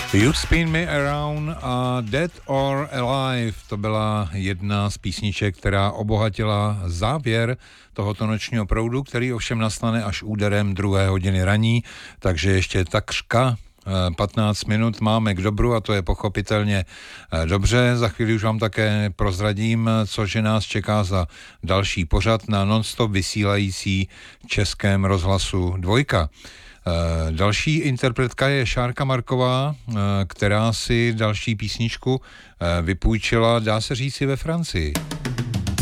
You Spin Me Around a Dead or Alive, to byla jedna z písniček, která obohatila závěr tohoto nočního proudu, který ovšem nastane až úderem 2 hodiny raní, takže ještě takřka 15 minut máme k dobru a to je pochopitelně dobře. Za chvíli už vám také prozradím, cože nás čeká za další pořad na non-stop vysílající Českém rozhlasu 2. Další interpretka je Šárka Marková, která si další písničku vypůjčila, dá se říci, ve Francii.